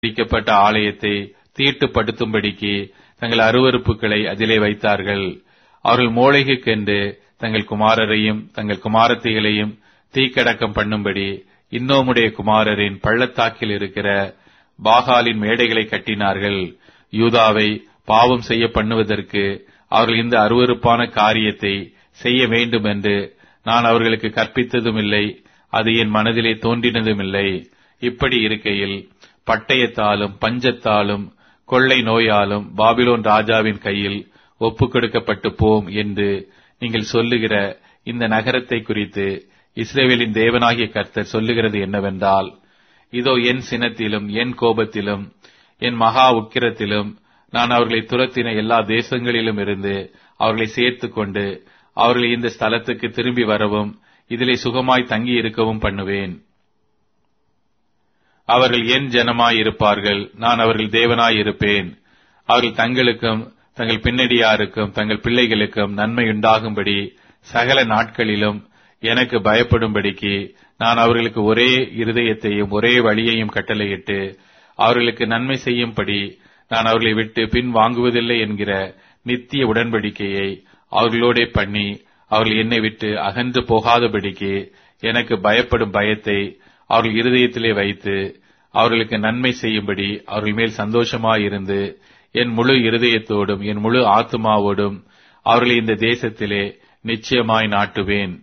இடிக்கப்பட்ட ஆலயத்தை தீட்டுப்படுத்தும்படிக்கு தங்கள் அருவருப்புகளை அதிலே வைத்தார்கள். அவர்கள் மோளேகுக்கென்று தங்கள் குமாரரையும் தங்கள் குமாரத்திகளையும் தீக்கடக்கம் பண்ணும்படி இன்னோமுடைய குமாரரின் பள்ளத்தாக்கில் இருக்கிற பாகாலின் மேடைகளை கட்டினார்கள். யூதாவை பாவம் செய்ய பண்ணுவதற்கு அவர்கள் இந்த அருவருப்பான காரியத்தை செய்ய வேண்டும் என்று நான் அவர்களுக்கு கற்பித்ததும் இல்லை, அது என் மனதிலே தோன்றினதும் இல்லை. இப்படி இருக்கையில் பட்டயத்தாலும் பஞ்சத்தாலும் கொள்ளை நோயாலும் பாபிலோன் ராஜாவின் கையில் ஒப்புக் கொடுக்கப்பட்டு போம் என்று நீங்கள் சொல்லுகிற இந்த நகரத்தை குறித்து இஸ்ரவேலின் தேவனாகிய கர்த்தர் சொல்லுகிறது என்னவென்றால், இதோ என் சினத்திலும் என் கோபத்திலும் என் மகா உக்கிரத்திலும் நான் அவர்களை துரத்தின எல்லா தேசங்களிலும் இருந்து அவர்களை சேர்த்துக் கொண்டு அவர்களை இந்த ஸ்தலத்துக்கு திரும்பி வரவும் இதிலே சுகமாய் தங்கி இருக்கவும் பண்ணுவேன். அவர்கள் என் ஜனமாய் இருப்பார்கள், நான் அவர்கள் தேவனாய் இருப்பேன். அவர்கள் தங்களுக்கும் தங்கள் பின்னடியாருக்கும் தங்கள் பிள்ளைகளுக்கும் நன்மையுண்டாகும்படி சகல நாட்களிலும் எனக்கு பயப்படும்படிக்கு நான் அவர்களுக்கு ஒரே இருதயத்தையும் ஒரே வழியையும் கட்டளையிட்டு அவர்களுக்கு நன்மை செய்யும்படி நான் அவர்களை விட்டு பின் வாங்குவதில்லை என்கிற நித்திய உடன்படிக்கையை அவர்களோடே பண்ணி அவர்கள் என்னை விட்டு அகன்று போகாதபடிக்கு எனக்கு பயப்படும் பயத்தை அவர்கள் இருதயத்திலே வைத்து அவர்களுக்கு நன்மை செய்யும்படி அவர்கள் மேல் சந்தோஷமாயிருந்து என் முழு இருதயத்தோடும் என் முழு ஆத்துமாவோடும் அவர்களை இந்த தேசத்திலே நிச்சயமாய் நாட்டுவேன்.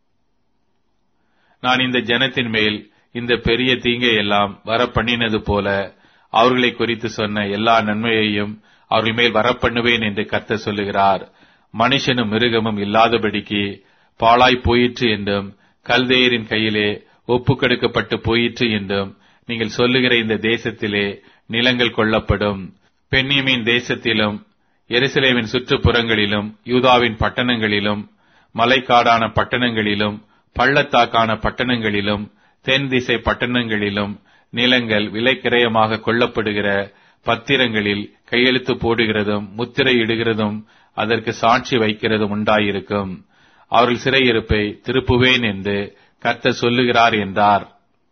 நான் இந்த ஜனத்தின் மேல் இந்த பெரிய தீங்கை எல்லாம் வரப்பண்ணினது போல அவர்களை குறித்து சொன்ன எல்லா நன்மையையும் அவர்கள் மேல் வரப்பண்ணுவேன் என்று கர்த்தர் சொல்லுகிறார். மனுஷனும் மிருகமும் இல்லாதபடிக்கு பாழாய் போயிற்று என்றும் கல்தேயரின் கையிலே ஒப்புக்கொடுக்கப்பட்டு போயிற்று என்றும் நீங்கள் சொல்லுகிற இந்த தேசத்திலே நிலங்கள் கொள்ளப்படும். பென்யமீன் தேசத்திலும் எருசலேமின் சுற்றுப்புறங்களிலும் யூதாவின் பட்டணங்களிலும் மலைக்காடான பட்டணங்களிலும் பள்ளத்தாக்கான பட்டணங்களிலும் தென் திசை பட்டணங்களிலும் நிலங்கள் விலைக்கிரயமாக கொள்ளப்படுகிற பத்திரங்களில் கையெழுத்து போடுகிறதும் முத்திரையிடுகிறதும் அதற்கு சாட்சி வைக்கிறதும் உண்டாயிருக்கும். அவர்கள் சிறையிருப்பை திருப்புவேன் என்று கர்த்தர் சொல்லுகிறார் என்றார்.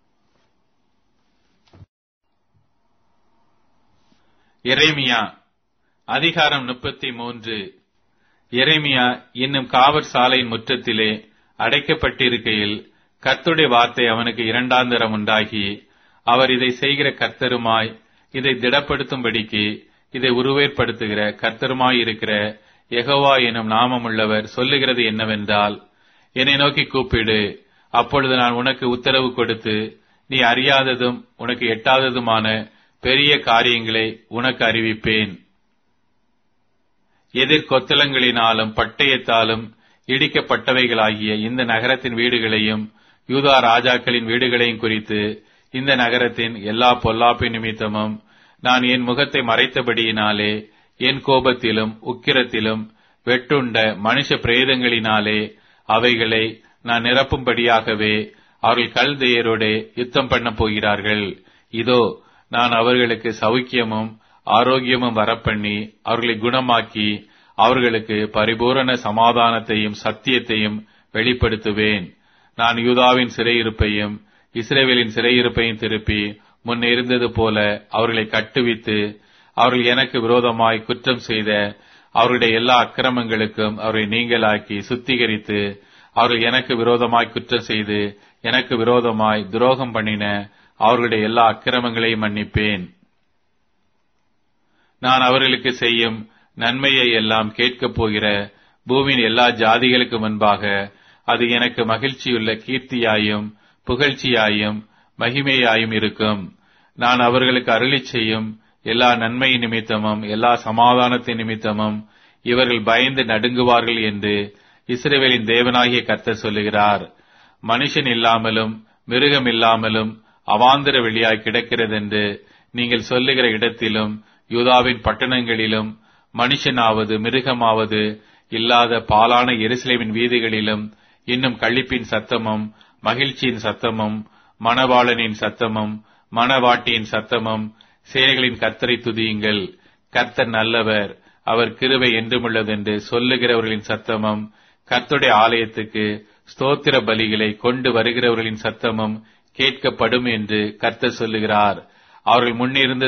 எரேமியா அதிகாரம் 33. எரேமியா இன்னும் காவற் சாலையின் முற்றத்திலே அடைக்கப்பட்டிருக்கையில் கர்த்தருடைய வார்த்தை அவனுக்கு இரண்டாந்தரம் உண்டாகி, அவர் இதை செய்கிற கர்த்தருமாய் இதை திடப்படுத்தும்படிக்கு இதை உருவேற்படுத்துகிற கர்த்தருமாயிருக்கிற யெகோவா எனும் நாமமுள்ளவர் சொல்லுகிறது என்னவென்றால், என்னை நோக்கி கூப்பிடு, அப்பொழுது நான் உனக்கு உத்தரவு கொடுத்து நீ அறியாததும் உனக்கு எட்டாததுமான பெரிய காரியங்களை உனக்கு அறிவிப்பேன். எதிர்கொத்தலங்களினாலும் பட்டயத்தாலும் இடிக்கப்பட்டவைகளாகிய இந்த நகரத்தின் வீடுகளையும் யூதா ராஜாக்களின் வீடுகளையும் குறித்து இந்த நகரத்தின் எல்லா பொல்லாப்பின் நிமித்தமும் நான் என் முகத்தை மறைத்தபடியினாலே என் கோபத்திலும் உக்கிரத்திலும் வெட்டுண்ட மனுஷ பிரேதங்களினாலே அவைகளை நான் நிரப்பும்படியாகவே அவர்கள் கல்தேயரோடே யுத்தம் பண்ண போகிறார்கள். இதோ நான் அவர்களுக்கு சௌக்கியமும் ஆரோக்கியமும் வரப்பண்ணி அவர்களை குணமாக்கி அவர்களுக்கு பரிபூரண சமாதானத்தையும் சத்தியத்தையும் வெளிப்படுத்துவேன். நான் யூதாவின் சிறையிருப்பையும் இஸ்ரவேலின் சிறையிருப்பையும் திருப்பி முன் இருந்தது போல அவர்களை கட்டுவித்து அவர்கள் எனக்கு விரோதமாய் குற்றம் செய்த அவருடைய எல்லா அக்கிரமங்களுக்கும் அவரை நீங்களாக்கி சுத்திகரித்து அவர்கள் எனக்கு விரோதமாய் குற்றம் செய்து எனக்கு விரோதமாய் துரோகம் பண்ணின அவர்களுடைய எல்லா அக்கிரமங்களையும் மன்னிப்பேன். நான் அவர்களுக்கு செய்யும் நன்மையை எல்லாம் கேட்கப் போகிற பூமியின் எல்லா ஜாதிகளுக்கு முன்பாக அது எனக்கு மகிழ்ச்சியுள்ள கீர்த்தியாயும் புகழ்ச்சியாயும் மகிமையாயும் இருக்கும். நான் அவர்களுக்கு அருளிச் செய்யும் எல்லா நன்மை நிமித்தமும் எல்லா சமாதானத்தின் நிமித்தமும் இவர்கள் பயந்து நடுங்குவார்கள் என்று இஸ்ரவேலின் தேவனாகிய கர்த்தர் சொல்லுகிறார். மனுஷன் இல்லாமலும் மிருகம் இல்லாமலும் அவாந்தர வெளியாய் கிடக்கிறதென்று நீங்கள் சொல்லுகிற இடத்திலும் யூதாவின் பட்டணங்களிலும் மனுஷனாவது மிருகமாவது இல்லாத பாலான எருசலேமின் வீதிகளிலும் இன்னும் களிப்பின் சத்தமும் மகிழ்ச்சியின் சத்தமும் மணவாளனின் சத்தமும் மணவாட்டியின் சத்தமும் சேனைகளின் கர்த்தரை துதியுங்கள், கர்த்தர் நல்லவர், அவர் கிருபை என்றுமுள்ளதென்று சொல்லுகிறவர்களின் சத்தமும் கர்த்தருடைய ஆலயத்துக்கு ஸ்தோத்திர பலிகளை கொண்டு வருகிறவர்களின் சத்தமும் கேட்கப்படும் என்று கர்த்தர் சொல்லுகிறார். அவர்கள் முன்னிருந்த